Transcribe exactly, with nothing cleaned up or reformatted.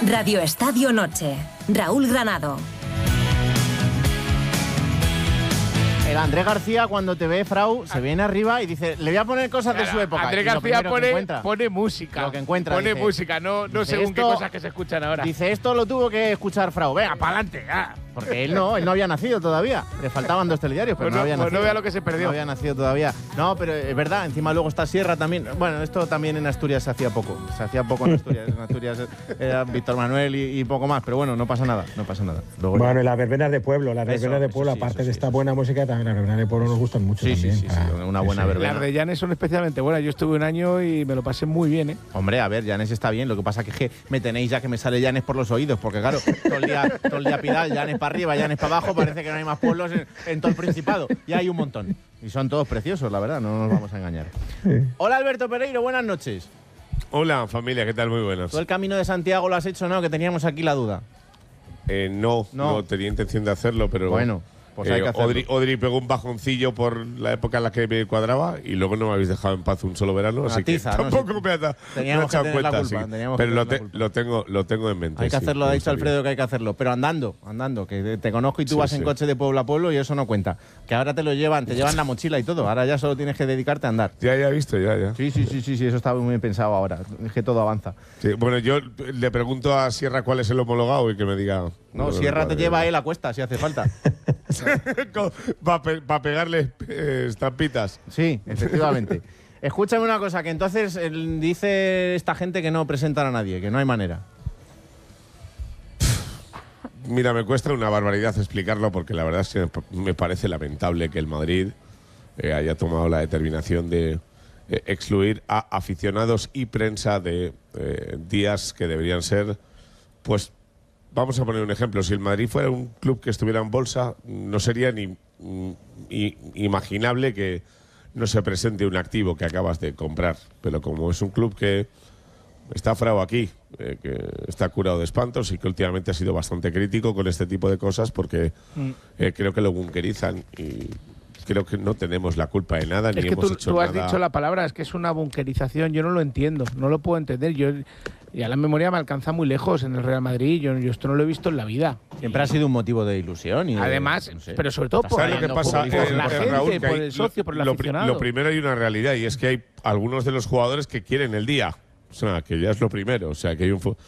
Radio Estadio Noche. Raúl Granado. El Andrés García, cuando te ve, Frau, se viene arriba y dice, le voy a poner cosas claro, de su época. Andrés García pone, pone música. Lo que encuentra. Pone dice, música, no, no según esto, qué cosas que se escuchan ahora. Dice, esto lo tuvo que escuchar Frau. Venga, para adelante. Ah. Porque él no, él no había nacido todavía. Le faltaban dos telediarios, pero pues no, no había pues nacido. no vea lo que se perdió. No había nacido todavía. No, pero es verdad, encima luego está Sierra también. Bueno, esto también en Asturias se hacía poco. Se hacía poco en Asturias. En Asturias era Víctor Manuel y, y poco más. Pero bueno, no pasa nada, no pasa nada. Luego bueno, ya. y las verbenas de pueblo, las Eso, verbenas de eso pueblo, sí, aparte eso de sí, esta eso buena sí. música, también las verbenas de pueblo nos gustan mucho Sí, también. sí, sí, sí, para- una buena verbena. Las de Llanes son especialmente buenas. Yo estuve un año y me lo pasé muy bien, ¿eh? Hombre, a ver, Llanes está bien. Lo que pasa que es que me tenéis ya que me sale Llanes por los oídos. Porque claro, todo el día, todo el día Pidal, Llanes para arriba, Llanes para abajo. Parece que no hay más pueblos en, en todo el Principado. Y hay un montón. Y son todos preciosos, la verdad. No nos vamos a engañar. Hola, Alberto Pereiro. Buenas noches. Hola, familia. ¿Qué tal? Muy buenas. ¿Tú el Camino de Santiago lo has hecho o no? Que teníamos aquí la duda. Eh, no, No. no, tenía intención de hacerlo, pero Bueno, pues hay que hacerlo. Odri, Odri pegó un bajoncillo por la época en la que me cuadraba y luego no me habéis dejado en paz un solo verano, Una así tiza, que ¿no? tampoco Sí. me ha, da- Teníamos me ha que echado tener la cuenta. culpa, sí. teníamos que Pero lo, tener la te- culpa. lo tengo, lo tengo en mente. Hay que sí, hacerlo, me ha dicho gustaría. Alfredo que hay que hacerlo. Pero andando, andando. Que te, te conozco y tú Sí, vas en sí. coche de pueblo a pueblo y eso no cuenta. Que ahora te lo llevan, te llevan la mochila y todo. Ahora ya solo tienes que dedicarte a andar. Ya, ya he visto, ya, ya. Sí, sí, sí, sí, sí, eso está muy bien pensado ahora. Es que todo avanza. Sí, bueno, yo le pregunto a Sierra cuál es el homologado y que me diga. No, Sierra te lleva él a cuesta si hace falta. Para pe pa pegarle eh, estampitas. Sí, efectivamente. Escúchame una cosa, que entonces el- dice esta gente que no presentan a nadie, que no hay manera. Mira, me cuesta una barbaridad explicarlo porque la verdad es que me parece lamentable que el Madrid eh, haya tomado la determinación de eh, excluir a aficionados y prensa de eh, días que deberían ser, pues, vamos a poner un ejemplo. Si el Madrid fuera un club que estuviera en bolsa, no sería ni mm, i- imaginable que no se presente un activo que acabas de comprar. Pero como es un club que está frao aquí, eh, que está curado de espantos y que últimamente ha sido bastante crítico con este tipo de cosas porque eh, creo que lo bunkerizan y creo que no tenemos la culpa de nada Es ni que hemos tú, hecho tú has nada. dicho la palabra, es que es una bunkerización. Yo no lo entiendo, no lo puedo entender. Yo ya la memoria me alcanza muy lejos en el Real Madrid. Yo, yo esto no lo he visto en la vida. Siempre ha sido un motivo de ilusión. Y de- Además, no sé. pero sobre todo por, ¿Sabes lo que por- pasa, por eh, la eh, gente, Raúl? Que por hay- el socio, por el lo, pri- aficionado. lo primero hay una realidad y es que hay algunos de los jugadores que quieren el día. O sea, que ya es lo primero. O sea, que hay un fu-